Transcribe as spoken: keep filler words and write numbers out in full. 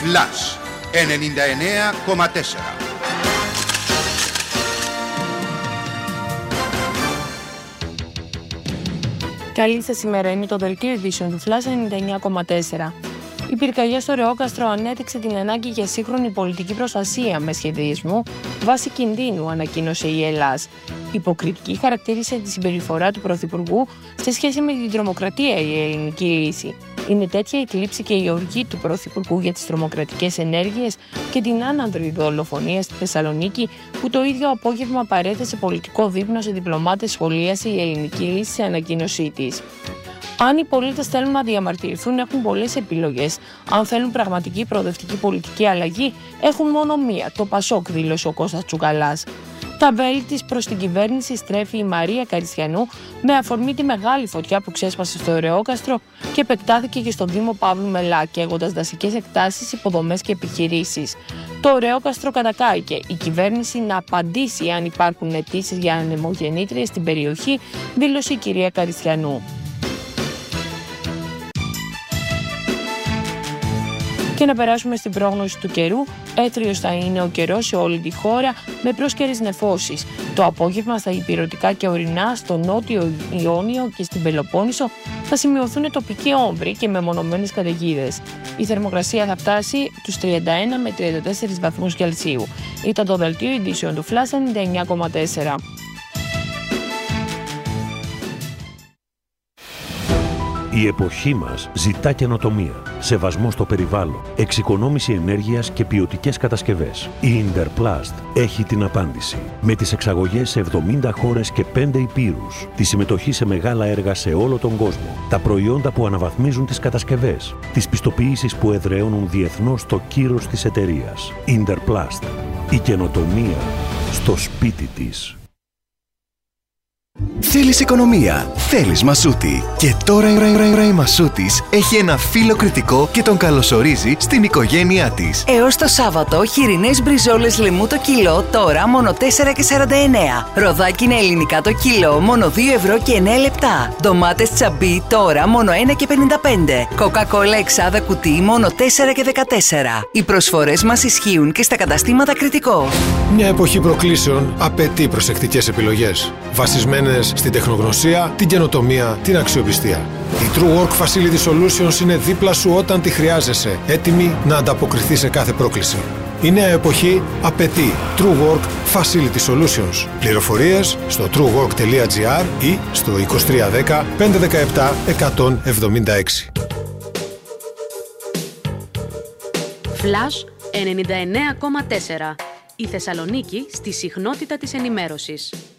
Flash ενενήντα εννέα κόμμα τέσσερα. Καλή σας ημέρα, είναι το δελτίο ειδήσεων του Flash ενενήντα εννέα κόμμα τέσσερα. Η πυρκαγιά στο Ρεόκαστρο ανέδειξε την ανάγκη για σύγχρονη πολιτική προστασία με σχεδιασμό βάση κινδύνου, ανακοίνωσε η ΕΛΑΣ. Υποκριτική χαρακτήρισε τη συμπεριφορά του Πρωθυπουργού σε σχέση με την τρομοκρατία η ελληνική λύση. Είναι τέτοια η θλίψη και η οργή του Πρωθυπουργού για τις τρομοκρατικές ενέργειες και την άνανδρη δολοφονία στη Θεσσαλονίκη, που το ίδιο απόγευμα παρέθεσε πολιτικό δείπνο σε διπλωμάτες, σχολίασε η ελληνική λύση σε ανακοίνωσή της. Αν οι πολίτες θέλουν να διαμαρτυρηθούν, έχουν πολλές επιλογές. Αν θέλουν πραγματική προοδευτική πολιτική αλλαγή, έχουν μόνο μία, το Πασόκ, δήλωσε ο Κώστας Τσουκαλάς. Τα βέλη της προς την κυβέρνηση στρέφει η Μαρία Καριστιανού με αφορμή τη μεγάλη φωτιά που ξέσπασε στο Ρεόκαστρο και επεκτάθηκε και στον Δήμο Παύλου Μελά, καίγοντας δασικές εκτάσεις, υποδομές και επιχειρήσεις. Το Ρεόκαστρο κατακάηκε. Η κυβέρνηση να απαντήσει αν υπάρχουν αιτήσεις για ανεμογεννήτριες στην περιοχή, δήλωσε η κυρία Καριστιανού. Και να περάσουμε στην πρόγνωση του καιρού. Έθριος θα είναι ο καιρός σε όλη τη χώρα με πρόσκαιρες νεφώσεις. Το απόγευμα στα ηπειρωτικά και ορεινά, στο νότιο Ιόνιο και στην Πελοπόννησο θα σημειωθούν τοπικοί όμβροι και μεμονωμένες καταιγίδες. Η θερμοκρασία θα φτάσει τους τριάντα ένα με τριάντα τέσσερις βαθμούς Κελσίου. Ήταν το δελτίο ειδήσεων του Flash ενενήντα εννέα κόμμα τέσσερα. Η εποχή μας ζητά καινοτομία, σεβασμό στο περιβάλλον, εξοικονόμηση ενέργειας και ποιοτικές κατασκευές. Η Interplast έχει την απάντηση. Με τις εξαγωγές σε εβδομήντα χώρες και πέντε ηπείρους, τη συμμετοχή σε μεγάλα έργα σε όλο τον κόσμο, τα προϊόντα που αναβαθμίζουν τις κατασκευές, τις πιστοποιήσεις που εδραιώνουν διεθνώς το κύρος της εταιρείας. Interplast. Η καινοτομία στο σπίτι της. Θέλεις οικονομία, θέλεις Μασούτη. Και τώρα η Μασούτης έχει ένα φίλο κριτικό και τον καλωσορίζει στην οικογένειά της. Έως το Σάββατο, χοιρινές μπριζόλες λεμού το κιλό, τώρα μόνο τέσσερα και σαράντα εννέα. Ροδάκινα ελληνικά το κιλό, μόνο δύο ευρώ και εννέα λεπτά. Ντομάτες τσαμπί, τώρα μόνο ένα και πενήντα πέντε. Κοκακόλα εξάδα κουτί, μόνο τέσσερα και δεκατέσσερα. Οι προσφορές μας ισχύουν και στα καταστήματα κριτικό. Μια εποχή προκλήσεων απαιτεί προσεκτικές επιλογές, βασισμένες στην τεχνογνωσία, την καινοτομία, την αξιοπιστία. Η True Work Facility Solutions είναι δίπλα σου όταν τη χρειάζεσαι, έτοιμη να ανταποκριθεί σε κάθε πρόκληση. Η νέα εποχή απαιτεί True Work Facility Solutions. Πληροφορίες στο truework τελεία gr ή στο είκοσι τρία δέκα πεντακόσια δεκαεπτά εκατόν εβδομήντα έξι. Flash ενενήντα εννέα κόμμα τέσσερα. Η Θεσσαλονίκη στη συχνότητα της ενημέρωσης.